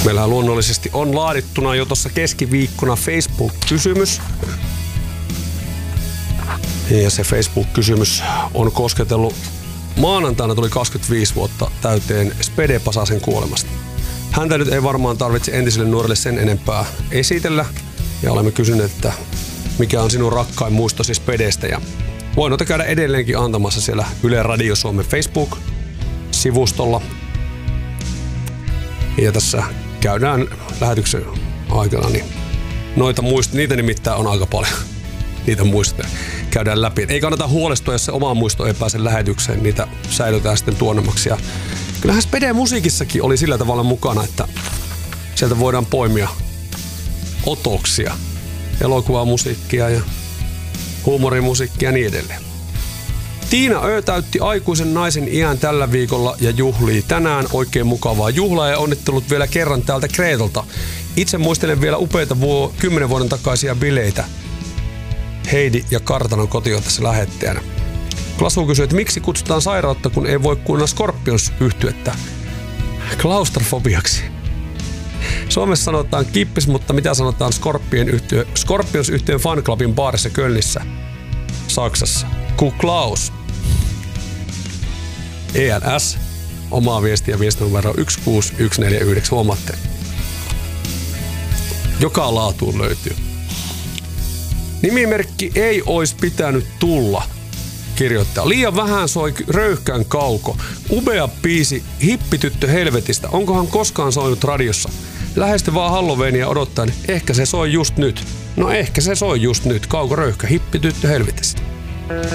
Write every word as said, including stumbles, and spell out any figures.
Meillähän luonnollisesti on laadittuna jo tuossa keskiviikkona Facebook-kysymys. Ja se Facebook-kysymys on kosketellut maanantaina tuli kaksikymmentäviisi vuotta täyteen Spede Pasasen kuolemasta. Häntä nyt ei varmaan tarvitse entiselle nuorelle sen enempää esitellä. Ja olemme kysyneet, että mikä on sinun rakkain muistosi Spedestä. Ja voin noita käydä edelleenkin antamassa siellä Yle Radio Suomen Facebook-sivustolla. Ja tässä käydään lähetyksen aikana, niin noita muist- niitä nimittäin on aika paljon. Niitä muistoja käydään läpi. Ei kannata huolestua, jos se oma muisto ei pääse lähetykseen. Niitä säilytään sitten tuonnemmaksi. Ja kyllähän Spede musiikissakin oli sillä tavalla mukana, että sieltä voidaan poimia otoksia. Elokuvamusiikkia ja huumorimusiikkia ja niin edelleen. Tiina Ö täytti aikuisen naisen iän tällä viikolla ja juhlii tänään. Oikein mukavaa juhlaa ja onnittelut vielä kerran täältä Kreetolta. Itse muistelen vielä upeita vuo, kymmenen vuoden takaisia bileitä. Heidi ja Kartanon koti on tässä lähettäjänä. Klasu kysyy, että miksi kutsutaan sairautta, kun ei voi kuunnella Scorpions-yhtyettä klaustrofobiaksi. Suomessa sanotaan kippis, mutta mitä sanotaan Scorpions-yhtyeen fanclubin baarissa Kölnissä, Saksassa? Kuklaus. E N S. Omaa viestiä viestinumero yksi kuusi yksi neljä yhdeksän. Huomaatte. Joka laatuun löytyy. Nimimerkki ei ois pitänyt tulla, kirjoittaa. Liian vähän soi röyhkään kauko. Upea biisi Hippityttö helvetistä. Onkohan koskaan soinut radiossa? Lähesty vaan Halloweenia odottaen. Ehkä se soi just nyt. No ehkä se soi just nyt. Kauko röyhkä Hippityttö helvetistä.